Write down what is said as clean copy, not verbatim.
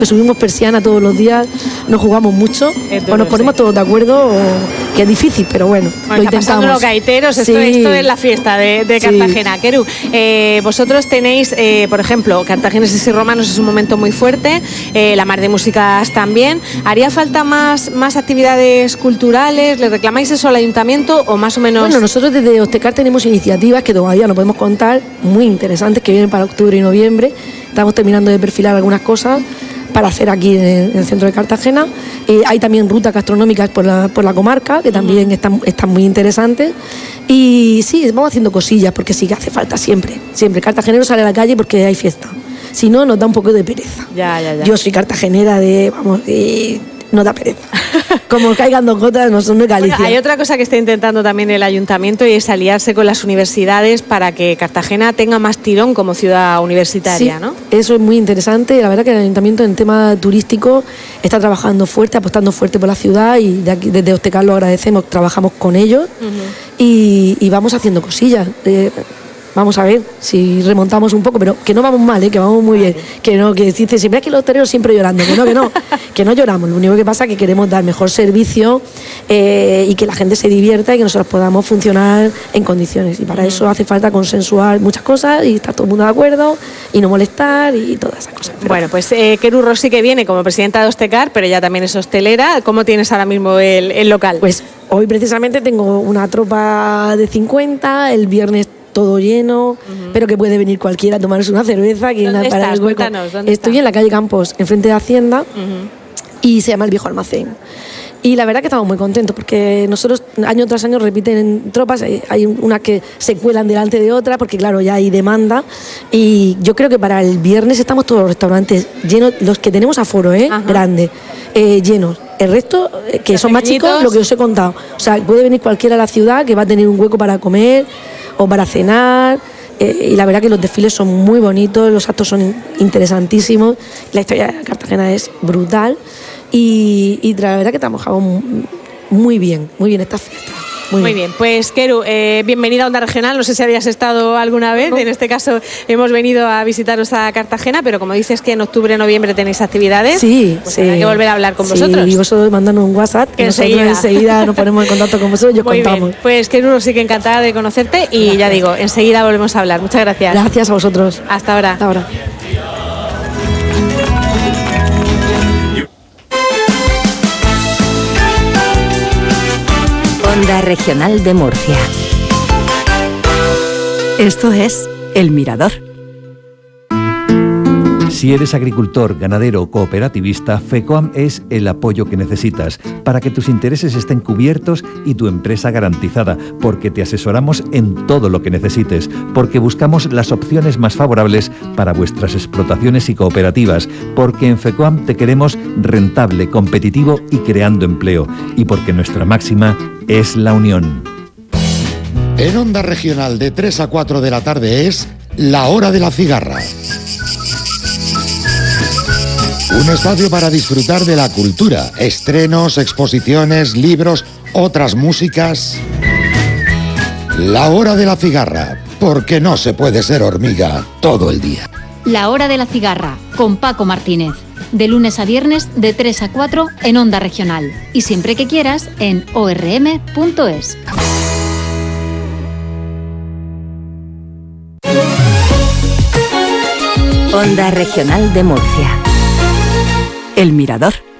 Subimos persiana todos los días, nos jugamos mucho, o nos ponemos todos de acuerdo, que es difícil, pero bueno, lo intentamos. Pasando los gaiteros, esto es la fiesta de Cartagena. Sí. Querú, vosotros tenéis, por ejemplo, Cartagineses y Romanos es un momento muy fuerte, la Mar de Músicas también. ¿Haría falta más actividades culturales? ¿Le reclamáis eso al ayuntamiento o más o menos? Bueno, nosotros desde Ostecar tenemos iniciativas que todavía no podemos contar, muy interesantes, que vienen para octubre y noviembre. Estamos terminando de perfilar algunas cosas para hacer aquí en el centro de Cartagena. Hay también rutas gastronómicas por la comarca, que también están muy interesantes. Y sí, vamos haciendo cosillas, porque sí que hace falta siempre. Cartagenero sale a la calle porque hay fiesta. Si no, nos da un poco de pereza. Ya. Yo soy cartagenera no da pereza. Como caigan 2 gotas, no son de Galicia. Bueno, hay otra cosa que está intentando también el ayuntamiento y es aliarse con las universidades para que Cartagena tenga más tirón como ciudad universitaria, sí, ¿no? Eso es muy interesante. La verdad que el ayuntamiento en tema turístico está trabajando fuerte, apostando fuerte por la ciudad, y de aquí, desde Ostecar lo agradecemos, trabajamos con ellos y vamos haciendo cosillas. Vamos a ver si remontamos un poco, pero que no vamos mal, que vamos muy bien. Que dice siempre es que los hosteleros siempre llorando, que no lloramos. Lo único que pasa es que queremos dar mejor servicio y que la gente se divierta y que nosotros podamos funcionar en condiciones. Y para eso hace falta consensuar muchas cosas y estar todo el mundo de acuerdo y no molestar y todas esas cosas. Pero bueno, pues Querú Rossi, que viene como presidenta de Ostecar, pero ella también es hostelera. ¿Cómo tienes ahora mismo el local? Pues hoy precisamente tengo una tropa de 50, el viernes todo lleno, pero que puede venir cualquiera a tomarse una cerveza. ¿Dónde estás? Cuéntanos, ¿dónde Estoy en la calle Campos, enfrente de Hacienda, y se llama El Viejo Almacén. Y la verdad que estamos muy contentos porque nosotros año tras año repiten tropas, hay unas que se cuelan delante de otras porque claro, ya hay demanda, y yo creo que para el viernes estamos todos los restaurantes llenos, los que tenemos aforo, grande, llenos. El resto, que son más chicos, lo que os he contado. O sea, puede venir cualquiera a la ciudad que va a tener un hueco para comer o para cenar, y la verdad que los desfiles son muy bonitos, los actos son interesantísimos, la historia de Cartagena es brutal, y la verdad que trabajamos muy bien estas fiestas. Muy bien, pues Querú, bienvenida a Onda Regional. No sé si habías estado alguna vez, en este caso hemos venido a visitaros a Cartagena, pero como dices que en octubre, noviembre tenéis actividades, pues habrá que volver a hablar con vosotros. Y vosotros mandando un WhatsApp, que nosotros enseguida nos ponemos en contacto con vosotros y os contamos. Bien. Pues Querú, sí que encantada de conocerte y gracias. Ya digo, enseguida volvemos a hablar. Muchas gracias. Gracias a vosotros. Hasta ahora. Hasta ahora. Onda Regional de Murcia. Esto es El Mirador. Si eres agricultor, ganadero o cooperativista, FECOAM es el apoyo que necesitas para que tus intereses estén cubiertos y tu empresa garantizada, porque te asesoramos en todo lo que necesites, porque buscamos las opciones más favorables para vuestras explotaciones y cooperativas, porque en FECOAM te queremos rentable, competitivo y creando empleo, y porque nuestra máxima es la unión. En Onda Regional de 3 a 4 de la tarde es La Hora de la Cigarra. Un espacio para disfrutar de la cultura, estrenos, exposiciones, libros, otras músicas. La Hora de la Cigarra, porque no se puede ser hormiga todo el día. La Hora de la Cigarra, con Paco Martínez. De lunes a viernes, de 3 a 4 en Onda Regional. Y siempre que quieras, en orm.es. Onda Regional de Murcia. El Mirador.